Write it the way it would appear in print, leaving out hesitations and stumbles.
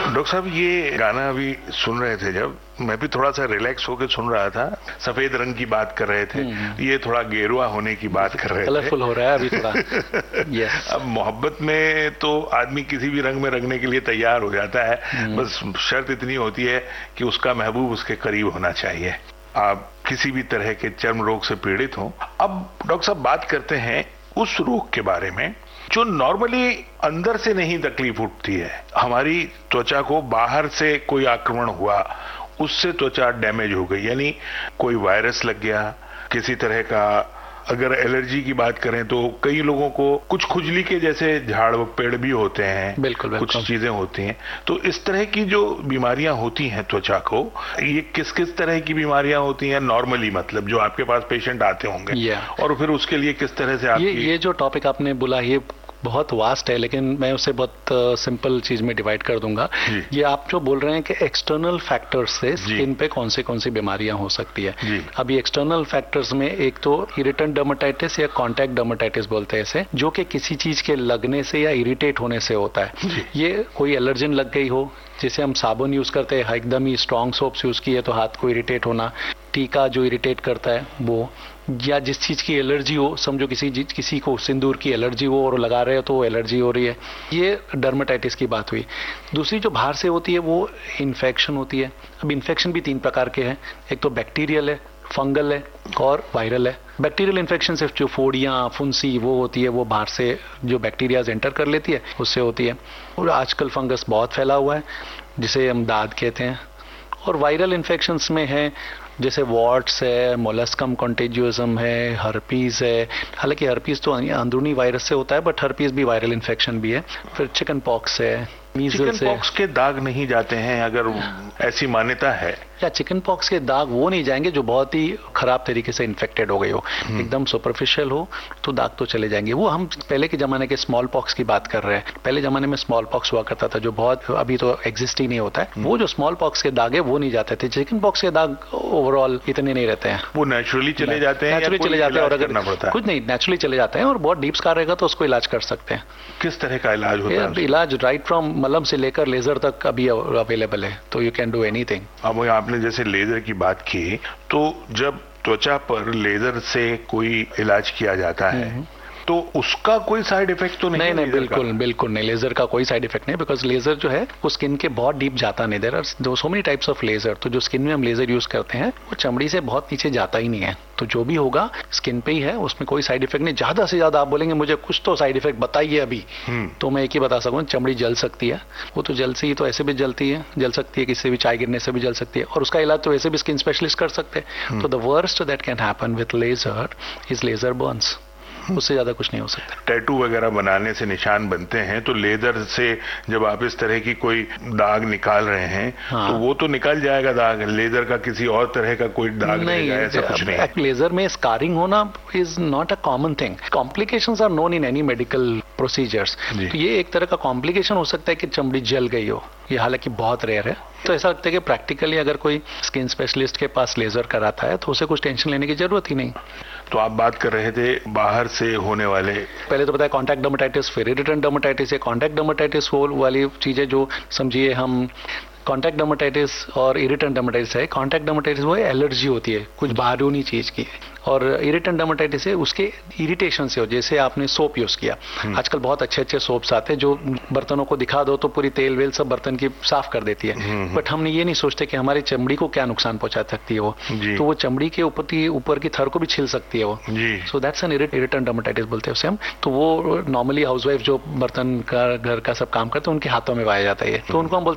Doctor साहब, ये गाना अभी सुन रहे थे जब, मैं भी थोड़ा सा रिलैक्स होकर सुन रहा था। सफेद रंग की बात कर रहे थे, ये थोड़ा गेरुआ होने की बात कर रहे थे। कलरफुल हो रहा है अभी थोड़ा। yes. अब मोहब्बत में तो आदमी किसी भी रंग में रंगने के लिए तैयार हो जाता है, बस शर्त इतनी होती है कि उसका महबूब उसके करीब होना चाहिए। आप किसी भी तरह के चर्म रोग से पीड़ित हो। अब डॉक्टर साहब बात करते हैं उस रोग के बारे में जो नॉर्मली अंदर से नहीं तकलीफ उठती है। हमारी त्वचा को बाहर से कोई आक्रमण हुआ, उससे त्वचा डैमेज हो गई, यानी कोई वायरस लग गया, किसी तरह का, अगर एलर्जी की बात करें तो कई लोगों को कुछ खुजली के जैसे झाड़ पेड़ भी होते हैं, बिल्कुल, कुछ चीजें होती हैं। तो इस तरह की जो बीमारियां होती हैं त्वचा को, ये किस किस तरह की बीमारियां होती हैं नॉर्मली, मतलब जो आपके पास पेशेंट आते होंगे, और फिर उसके लिए किस तरह से आप ये जो टॉपिक आपने बोला ये बहुत वास्ट है, लेकिन मैं उसे बहुत सिंपल चीज में डिवाइड कर दूंगा। ये आप जो बोल रहे हैं कि एक्सटर्नल फैक्टर्स से स्किन पे कौन सी बीमारियां हो सकती है। अभी एक्सटर्नल फैक्टर्स में एक तो इरिटेंट डर्मेटाइटिस या कॉन्टैक्ट डर्मेटाइटिस बोलते हैं इसे, जो कि किसी चीज के लगने से या इरिटेट होने से होता है। ये कोई एलर्जन लग गई हो, जैसे हम साबुन यूज करते हैं, एकदम ही स्ट्रॉन्ग सोप्स यूज किए तो हाथ को इरिटेट होना, टीका जो इरिटेट करता है वो, या जिस चीज की एलर्जी हो, समझो किसी को सिंदूर की एलर्जी हो और लगा रहे हो तो एलर्जी हो रही है, ये डर्मेटाइटिस की बात हुई। दूसरी जो बाहर से होती है वो इन्फेक्शन होती है। अब इन्फेक्शन भी 3 प्रकार के हैं, एक तो बैक्टीरियल है, फंगल है और वायरल है। बैक्टीरियल इन्फेक्शन सिर्फ जो फोड़ियाँ, फुंसी वो होती है, वो बाहर से जो बैक्टीरियाज एंटर कर लेती है उससे होती है। और आजकल फंगस बहुत फैला हुआ है जिसे हम दाद कहते हैं। और वायरल इन्फेक्शंस में है जैसे वॉट्स है, मोलस्कम कॉन्टेजियोजम है, हर्पीज है। हालांकि हर्पीज तो अंदरूनी वायरस से होता है, बट हर्पीज भी वायरल इन्फेक्शन भी है। फिर चिकन पॉक्स है, चिकन पॉक्स के दाग नहीं जाते हैं, अगर ऐसी मान्यता है। या चिकन पॉक्स के दाग वो नहीं जाएंगे जो बहुत ही खराब तरीके से इन्फेक्टेड हो गई हो, एकदम सुपरफिशियल हो तो दाग तो चले जाएंगे। वो हम पहले के जमाने के स्मॉल पॉक्स की बात कर रहे हैं। पहले जमाने में स्मॉल पॉक्स हुआ करता था जो बहुत, अभी तो एग्जिस्ट ही नहीं होता है। वो जो स्मॉल पॉक्स के दाग है वो नहीं जाते थे। चिकन पॉक्स के दाग ओवरऑल इतने नहीं रहते हैं, वो नेचुरली चले जाते हैं, नेचुरली चले जाते हैं। और अगर कुछ नहीं, नेचुरली चले जाते हैं और बहुत डीप स्कार रहेगा तो उसको इलाज कर सकते हैं। किस तरह का इलाज होता है? इलाज राइट फ्रॉम मलहम से लेकर लेजर तक अभी अवेलेबल है, तो यू कैन डू एनीथिंग। अब आपने जैसे लेजर की बात की, तो जब त्वचा पर लेजर से कोई इलाज किया जाता है तो उसका कोई साइड इफेक्ट तो नहीं? नहीं, बिल्कुल नहीं, लेजर का कोई साइड इफेक्ट नहीं, बिकॉज लेजर जो है वो स्किन के बहुत डीप जाता नहीं। There are so many types of laser. तो जो स्किन में हम लेजर यूज करते हैं वो चमड़ी से बहुत नीचे जाता ही नहीं है। तो जो भी होगा स्किन पे ही है, उसमें कोई साइड इफेक्ट नहीं। ज्यादा से ज्यादा आप बोलेंगे मुझे कुछ तो साइड इफेक्ट बताइए अभी, तो मैं एक ही बता सकूं, चमड़ी जल सकती है। वो तो जल से ही तो ऐसे भी जलती है, जल सकती है, किसी से भी चाय गिरने से भी जल सकती है। और उसका इलाज तो ऐसे भी स्किन स्पेशलिस्ट कर सकते हैं। तो the worst that can happen with laser is laser Burns. उससे ज्यादा कुछ नहीं हो सकता। टैटू वगैरह बनाने से निशान बनते हैं, तो लेजर से जब आप इस तरह की कोई दाग निकाल रहे हैं तो वो तो निकल जाएगा दाग, लेजर का किसी और तरह का कोई दाग नहीं, ऐसा कुछ नहीं। लेजर में स्कारिंग होना is not a common thing. Complications are known in any medical procedures. तो ये एक तरह का कॉम्प्लिकेशन हो सकता है कि चमड़ी जल गई हो, ये हालांकि बहुत रेयर है। तो ऐसा लगता है कि प्रैक्टिकली अगर कोई स्किन स्पेशलिस्ट के पास लेजर कराता है तो उसे कुछ टेंशन लेने की जरूरत ही नहीं। तो आप बात कर रहे थे बाहर से होने वाले, पहले तो बताया कॉन्टैक्ट डर्मेटाइटिस, फिर इरिटेंट डर्मेटाइटिस। कॉन्टैक्ट डर्मेटाइटिस वाली चीजें जो समझिए हम, कॉन्टैक्ट डर्मेटाइटिस और इरिटेंट डर्मेटाइटिस है। कॉन्टैक्ट डर्मेटाइटिस वो एलर्जी होती है कुछ बाहरी चीज की, और इरिटेंट डर्मेटाइटिस है उसके इरिटेशन से हो। जैसे आपने सोप यूज किया, आजकल बहुत अच्छे सोप्स आते हैं जो बर्तनों को दिखा दो तो पूरी तेल वेल सब बर्तन की साफ कर देती है, बट हमने ये नहीं सोचते कि हमारी चमड़ी को क्या नुकसान पहुंचा सकती है वो। तो वो चमड़ी के ऊपर की थर को भी छिल सकती है वो। So that's an irritant dermatitis बोलते हैं उसे हम। तो वो नॉर्मली हाउसवाइफ जो बर्तन का घर का सब काम करते हैं उनके हाथों में पाया जाता है। तो उनको हम बोलते